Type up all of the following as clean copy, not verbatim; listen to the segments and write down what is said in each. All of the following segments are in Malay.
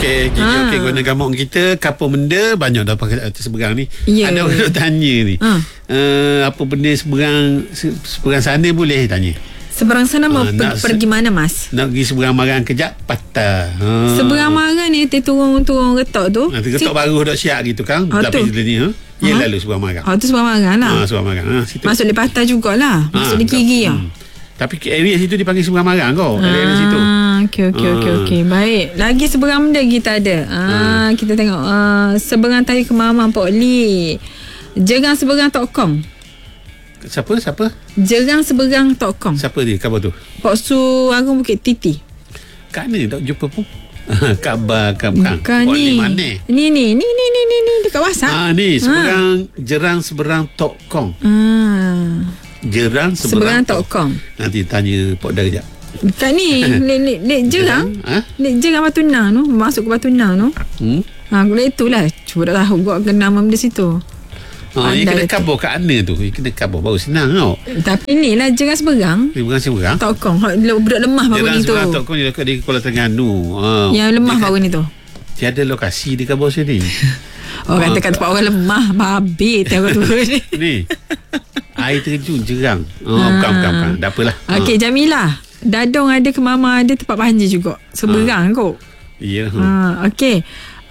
Okey, guna kampung kita kapur benda banyak dah pakai seberang ni. Ya. Ada orang nak tanya ni. Apa benda seberang sana boleh tanya. Seberang sana mau pergi mana, Mas? Nak pergi seberang Marang kejap patah. Seberang Marang ni turun getok tu. Getok baru dah siap gitu kan. Lapis ni ya lalu seberang Marang. Tu seberang Marang lah. Seberang Marang. Masuk di patah jugalah. Masuk di kiri lah. Tapi area situ dipanggil seberang Marang kau. Area situ. Okey. Baik. Lagi seberang benda kita ada. Kita tengok seberang Tahi Kemamang Pok Li. Jerang seberang Tok Kong. Siapa? Jerang seberang Tok Kong. Siapa dia? Khabar tu? Pok Su Agung Bukit Titi. Kat mana tak jumpa pun? Khabar bukan ni. Ni dekat WhatsApp. Ni seberang Jerang seberang Tok Kong. Jerang seberang Tok Kong. Nanti tanya Pok Dar kejap. Dekat ni Lek Jerang. Lek Jerang Batu Nang tu. Masuk ke Batu Nang tu. Itulah. Cuba tak tahu kau kena nama di situ. Yang kena kabur kat mana tu? Yang kena kabur baru senang tau. Tapi ni lah Jerang seberang. Seberang Tok Kong. Budak lemah baru ni tu. Jerang seberang Tok Kong dekat di Kuala Terengganu. Yang lemah baru ni tu. Tiada lokasi di kabur sini. Orang kata tempat orang lemah. Babi tengok tu ni. Air terjun Jerang. Bukan. Tak apalah. Okey, Jamilah. Dadong ada, Kemama ada, tempat banjir juga. Seberang kot. Ya. Okey.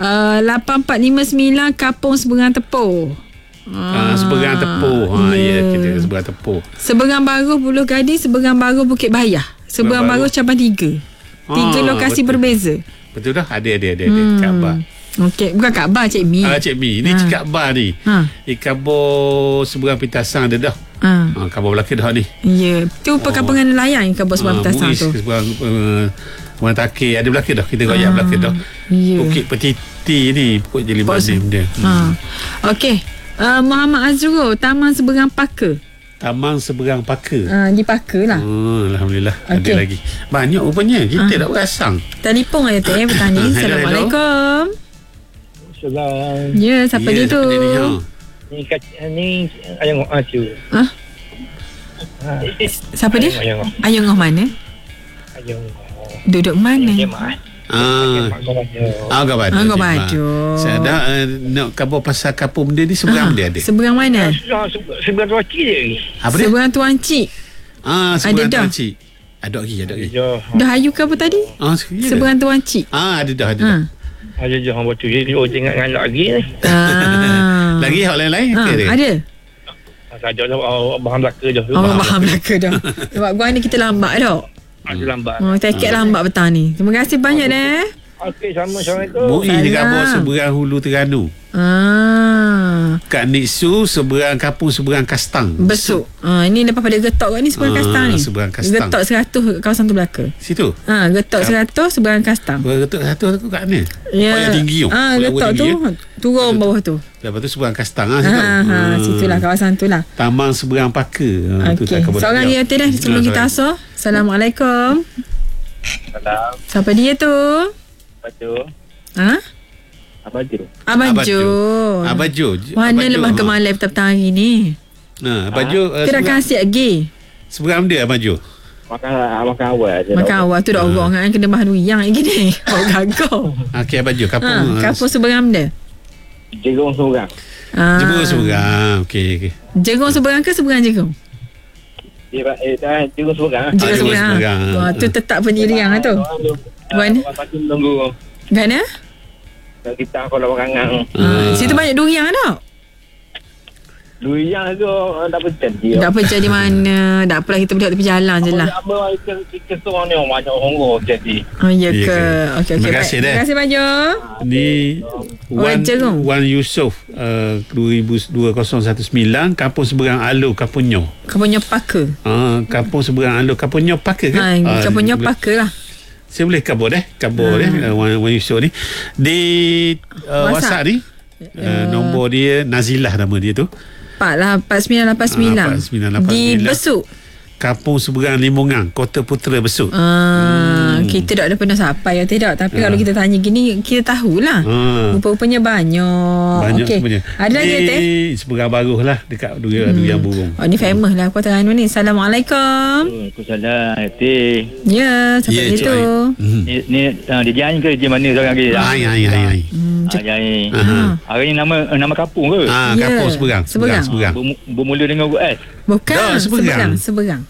8459 Kapung Seberang Tepur. Seberang Tepur. Ya, kita seberang Tepur. Seberang Baru Buluh Gading, Seberang Baru Bukit Bayah. Seberang Baru Cabang 3. 3 lokasi berbeza. Betul dah. Ada Kaabah. Okey, bukan Kaabah, Cik Mi. Cik Mi. Ini Kaabah ni. Kabur seberang Pintasang ada dah. Kabur belakang dah ni. Ya, tu perkampungan nelayan kabur seberang Pintasang tu. Seberang Orang Takir ada belakang dah. Kita royak belakang dah. Bukit Petiti ni Pokok Jeli Mazim dia. Okey. Muhammad Azrul, Taman Seberang Paka. Taman Seberang Paka. Di Paka lah. Alhamdulillah. Ada lagi. Banyak rupanya. Kita tak berasang. Telefon aja tu petani. Assalamualaikum. Salam. Ya, siapa dia tu? Ni Ayang Acu. Siapa dia? Ayang Ngoh mana? Ayang duduk mana? Agak baju. Saya dah nak kabur pasal kapur benda ni seberang dia ada. Seberang mana? Seberang Tuan Cik dia. Apa dia? Seberang Tuan Cik. Seberang Tuan Cik. Ada lagi. Dah ayu ke apa tadi? Seberang Tuan Cik. Ada dah. Ada hang batu je tengok ngalak lagi ni. Lagi hak lain-lain ada. Saja bahan belaka je. Bahan belaka dah. Sebab gua ni kita lambat dah. Ada lambat. Tiket lambat petang ni. Terima kasih banyak dah. Okey, Assalamualaikum. Mui dekat bawah seberang Hulu Terengganu. Kat Niksu seberang Kapung seberang Kastang. Besuk. Ini lepas pada getok kat ni seberang Kastang ni. Seberang Kastang. Getok 100 kawasan tu belaka. Situ. Getok 100 seberang Kastang. Getok 100 tu kat mana? Yang tinggi tu. Getok tu turun bawah tu. Lepas tu seberang Kastang situlah kawasan tu lah. Taman Seberang Paka. Okey. Seorang dia tu dah sebelum kita asal. Assalamualaikum. Salam. Siapa dia tu? Abajo. Mana lemah kemalai petang hari ni? Abajo. Kita dah kasih lagi. Seberang dia Abajo. Makan awal je. Makan awal tu dah orang kan kena bahan uyang lagi ni. Bawa gagau. Okey Abajo. Kapur seberang dia. Jerung seberang. Jerung seberang. Okey. Jerung seberang ke seberang jerung? Jerung seberang. Jerung seberang. Tu tetap pendirian lah tu. Mana? Tunggu. Mana? Kita kalau orang situ banyak durian tak? Durian tu tak pecah dia. Tak pecah di mana? Tak apalah, kita boleh tepi jalan je lah. Apa kita seorang ni macam hongo jadi. Ya ke? Okey. Terima kasih dah. Terima kasih banyak. Ni Wan Yusof 2019 Kampung Seberang Alo Kampung Nyo. Kampung Nyo Paka. Kampung Seberang Alo Kampung Nyo Paka kan? Kampung Nyo Paka lah. Saya boleh kabur Wan Yusof ni di WhatsApp ni. Nombor dia Nazilah nama dia tu. 4989 di Besuk. Kampung Seberang Limongang, Kota Putera Besut. Kita tak ada pernah sampai ya tidak. Tapi kalau kita tanya gini, kita tahulah. Rupa-rupanya banyak. Okey. Sebenarnya. Ada lagi teh? Seberang Baruh lah, dekat Durian Burung. Oh, ni famous lah Kota Terengganu ni. Assalamualaikum. Waalaikumsalam. Teh. Ya, sampai Cik itu. Ai. Ni dia Jai ke dia mana seorang lagi? Ai. Jai. Hari ni nama kampung ke? Kampung Ya. Seberang. Bermula dengan huruf S. Bukan. Dah, Seberang. Seberang.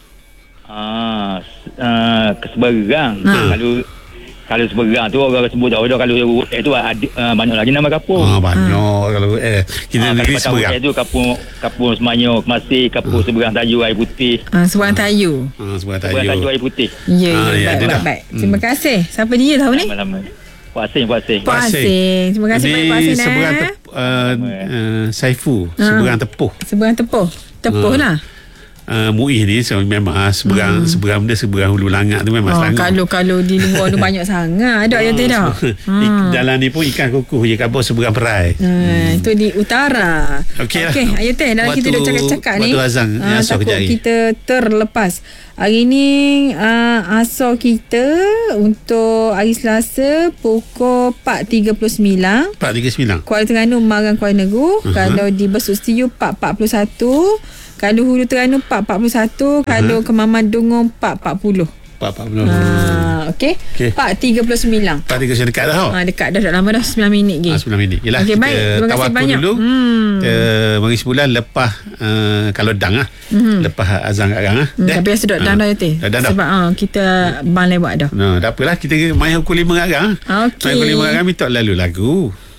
Ke Seberang. Kalau Seberang tu orang sebut dah kalau huruf S tu banyak lagi nama kampung. Banyak kalau kita negeri Seberang. Itu kampung Semanyo, Kemasih, kampung Seberang Tayu Air Putih. Seberang Tayu. Seberang Seberang Tayu Tayu. Air Putih. Ya, baik. Terima kasih. Siapa dia tahu ni? Lama-lama. Puak Asing. Pak Asing. Terima kasih banyak Pak Asing. Seberang Saifu, Seberang Tepuh. Seberang Tepuh lah. Muih ni memang seberang dia seberang Hulu Langat tu memang Selangor. Kalau di luar tu banyak sangat. Ada ya tidak? Dalam ni pun ikan kukuh je kampung Seberang Perai. Itu di utara. Okey lah. Ayo teh dalam kita duk cakap-cakap ni. Waktu azan asal takut kejap lagi. kita terlepas. Hari ni asal kita untuk hari Selasa pukul 4.39. 439. Kuala Terengganu Marang Kuala Negeri. Kalau di Besut Setiu 4.41. Kalau Hulu Terengganu 4.41. Kalau Kemaman Dungong 4.40. 4.40. Okey. 4.39. 4.39 dekat dah. Dekat dah tak lama dah 9 minit lagi. 9 minit. Yelah, Okey, kita baik. Terima kasih tawakul banyak. dulu. Mari sebulan lepas kalau dang lepas azan kat gang Tapi rasa duduk dah teh. Dah. Sebab kita ban lewat dah. Tak apalah, kita main hukum 5 kat gang. Okey. Main hukum 5 kat gang minta lalu lagu.